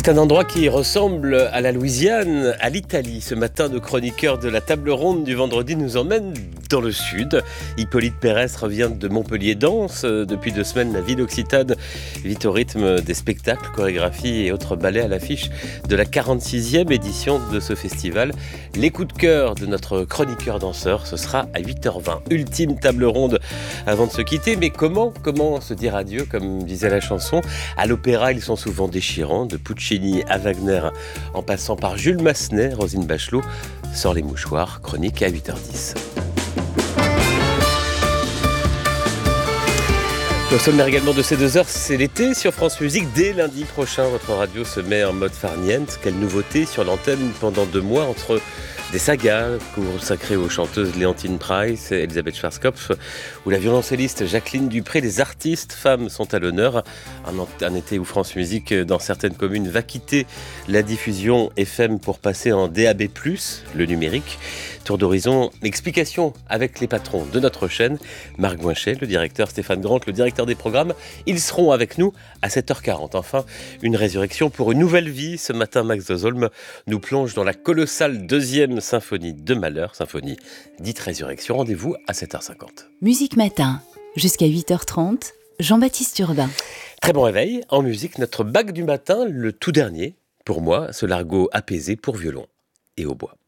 C'est un endroit qui ressemble à la Louisiane, à l'Italie. Ce matin, nos chroniqueurs de la table ronde du vendredi nous emmènent dans le sud. Hippolyte Pérès revient de Montpellier Danse. Depuis 2 semaines, la ville occitane vit au rythme des spectacles, chorégraphies et autres ballets à l'affiche de la 46e édition de ce festival. Les coups de cœur de notre chroniqueur danseur, ce sera à 8h20. Ultime table ronde avant de se quitter. Mais comment se dire adieu, comme disait la chanson? À l'opéra, ils sont souvent déchirants, de Puccini à Wagner, en passant par Jules Massenet. Roselyne Bachelot sort les mouchoirs, chronique à 8h10. Au sommaire également de ces 2 heures, c'est l'été sur France Musique. Dès lundi prochain, votre radio se met en mode farniente. Quelle nouveauté sur l'antenne pendant 2 mois entre des sagas consacrées aux chanteuses Léontine Price et Elisabeth Schwarzkopf ou la violoncelliste Jacqueline Dupré. Les artistes femmes sont à l'honneur. Un été où France Musique, dans certaines communes, va quitter la diffusion FM pour passer en DAB+, le numérique. Tour d'horizon, explication avec les patrons de notre chaîne, Marc Boinchet, le directeur, Stéphane Grant, le directeur des programmes. Ils seront avec nous à 7h40. Enfin, une résurrection pour une nouvelle vie. Ce matin, Max Dozolm nous plonge dans la colossale 2e symphonie de Mahler, symphonie dite Résurrection. Rendez-vous à 7h50. Musique Matin, jusqu'à 8h30, Jean-Baptiste Urbain. Très bon réveil. En musique, notre bac du matin, le tout dernier, pour moi, ce largo apaisé pour violon et hautbois.